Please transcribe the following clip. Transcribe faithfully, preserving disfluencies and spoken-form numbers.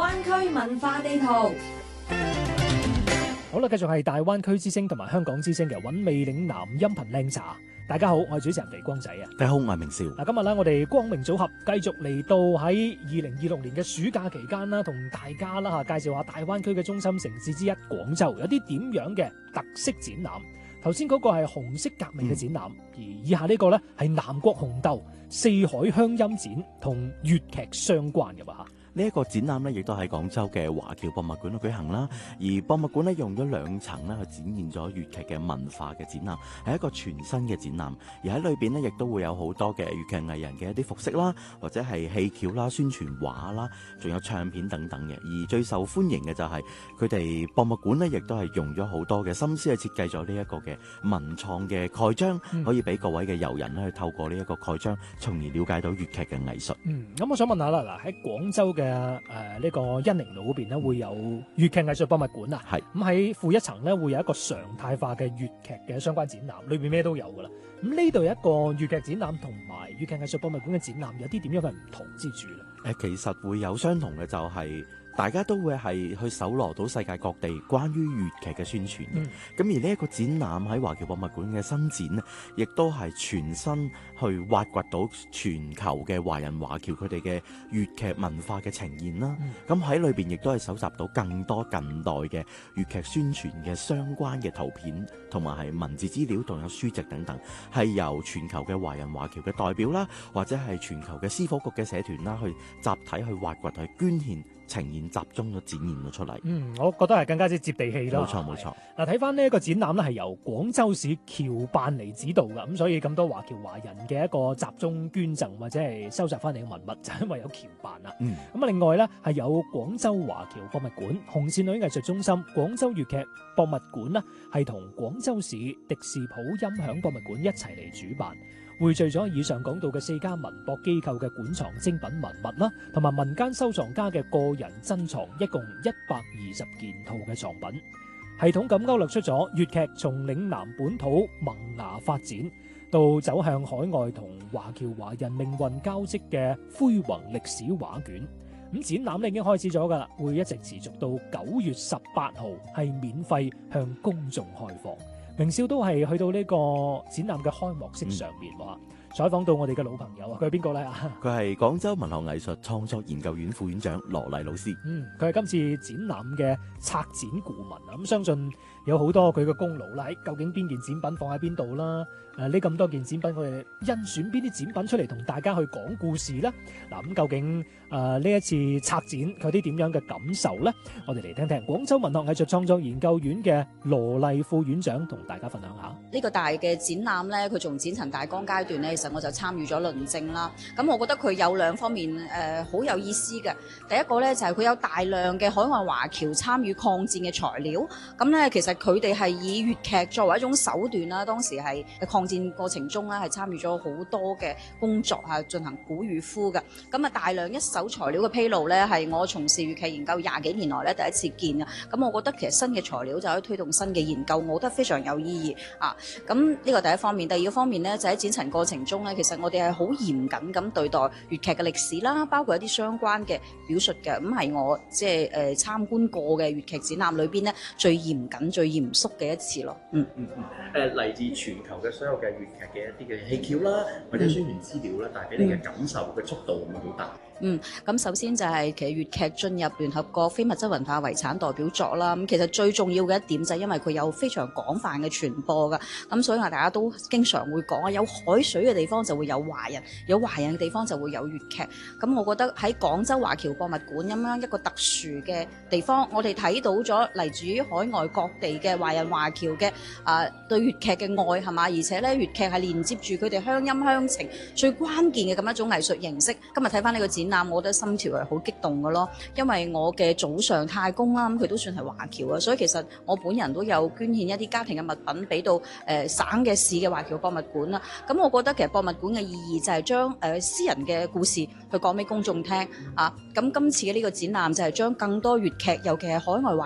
灣區文化地圖。 好啦，繼續係大灣區之星同埋香港之星嘅韻味嶺南音頻靚茶。大家好，我係主持人肥光仔啊。 大家好，我係明少。 嗱，今日咧我哋光明組合繼續嚟到喺二零二六年嘅暑假期間啦，同大家啦吓介紹下大灣區嘅中心城市之一廣州有啲點樣嘅特色展覽。頭先嗰個係紅色革命嘅展覽，嗯、而以下呢個呢係南國紅豆四海鄉音展，同粵劇相關嘅吧。 呢一個展覽咧，亦都喺廣州嘅華僑博物館度舉行啦。而博物館咧用咗兩層咧去展現咗粵劇嘅文化嘅展覽，係一個全新嘅展覽。而喺裏邊咧，亦都會有好多嘅粵劇藝人嘅一啲服飾啦，或者係戲橋啦、宣傳畫啦，仲有唱片等等嘅。而最受歡迎嘅就係佢哋博物館咧，亦都係用咗好多嘅心思去設計咗呢一個嘅文創嘅蓋章，嗯、可以俾各位嘅遊人咧去透過呢一個蓋章，從而了解到粵劇嘅藝術。 嗯，咁我想問下啦，嗱喺廣州嘅誒呢個恩寧路嗰邊咧，會有粵劇藝術博物館啊。係咁喺負一層咧，會有一個常態化嘅粵劇嘅相關展覽，裏邊咩都有噶啦。咁呢度有一個粵劇展覽同埋粵劇藝術博物館嘅展覽，有啲點樣嘅唔同之處咧？誒， 其實會有相同嘅，就係、是。大家都會係去搜羅到世界各地關於粵劇嘅宣傳嘅，咁、嗯、而呢一個展覽喺華僑博物館嘅新展呢，亦都係全新去挖掘到全球嘅華人華僑佢哋嘅粵劇文化嘅呈現啦。咁喺裏邊亦都係搜集到更多近代嘅粵劇宣傳嘅相關嘅圖片，同埋係文字資料，仲有書籍等等，係由全球嘅華人華僑嘅代表啦，或者係全球嘅司法局嘅社團啦，去集體去挖掘、去捐獻。呈現集中咗展現咗出嚟。嗯， 我覺得係更加之接地氣咯。 冇錯冇錯。 嗱，睇翻呢一個展覽咧，係由廣州市僑辦嚟指導㗎，咁所以咁多華僑華人嘅一個集中捐贈或者係收集翻嚟嘅文物，就因為有僑辦啦。嗯。咁啊，另外咧係有廣州華僑博物館、紅線女藝術中心、廣州粵劇博物館啦，係同廣州市迪士普音響博物館一齊嚟主辦。匯聚咗以上講到嘅四家文博機構嘅館藏精品文物啦，同埋民間收藏家嘅個人珍藏，一共一百二十件套嘅藏品，系統咁勾勒出咗粵劇從嶺南本土萌芽發展，到走向海外同華僑華人命運交織嘅恢宏歷史畫卷。咁展覽咧已經開始咗噶啦，會一直持續到九月十八號，係免費向公眾開放。明少都係去到呢個展覽嘅開幕式上面話，採訪、嗯、到我哋嘅老朋友啊，佢係邊個咧？ 佢係廣州文學藝術創作研究院副院長羅麗老師。 嗯，佢係今次展覽嘅策展顧問啊，咁相信有好多佢嘅功勞啦。喺究竟邊件展品放喺邊度啦？誒，呢咁多件展品，佢哋甄選邊啲展品出嚟同大家去講故事咧？嗱，咁究竟誒呢一次策展佢啲點樣嘅感受咧？我哋嚟聽聽廣州文學藝術創作研究院嘅羅麗副院長同大家分享下。 呢個大嘅展覽咧，佢從展陳大綱階段咧，其實我就參與咗論證啦。咁我覺得佢有兩方面誒好、呃、有意思嘅。第一個咧就係、是、佢有大量嘅海外華僑參與抗戰嘅材料。咁咧其實佢哋係以粵劇作為一種手段啦，當時係抗戰過程中咧係參與咗好多嘅工作嚇，進行鼓與呼嘅。咁啊大量一手材料嘅披露咧，係我從事粵劇研究廿幾年來咧第一次見嘅。咁我覺得其實新嘅材料就可以推動新嘅研究，我覺得非常有意義啊。咁呢個第一方面，第二個方面咧就喺展陳過程中咧，其實我哋係好嚴謹咁對待粵劇嘅歷史啦，包括一啲相關嘅表述嘅。咁係我即係誒參觀過嘅粵劇展覽裏邊咧最嚴謹、最嚴肅嘅一次咯。嗯嗯嗯。 誒嚟自全球嘅所有嘅粵劇嘅一啲嘅戲橋啦，或者宣傳資料啦，帶俾你嘅感受嘅速度會唔會好大？ 嗯，咁首先就係其實粵劇進入聯合國非物質文化遺產代表作啦。咁其實最重要嘅一點就係因為佢有非常廣泛嘅傳播㗎。咁所以話大家都經常會講啊，有海水嘅地方就會有華人，有華人嘅地方就會有粵劇。咁我覺得喺廣州華僑博物館咁樣一個特殊嘅地方，我哋睇到咗嚟自於海外各地嘅華人華僑嘅啊對粵劇嘅愛係嘛，而且咧粵劇係連接住佢哋鄉音鄉情最關鍵嘅咁一種藝術形式。今日睇翻呢個展覽，我覺得心潮係好激動嘅咯，因為我嘅祖上太公啦，咁佢都算係華僑啊，所以其實我本人都有捐獻一啲家庭嘅物品俾到誒、呃、省嘅市嘅華僑博物館啦。咁我覺得其實博物館嘅意義就係將誒、呃、私人嘅故事去講俾公眾聽啊。咁今次嘅呢個展覽就係將更多粵劇，尤其係海外華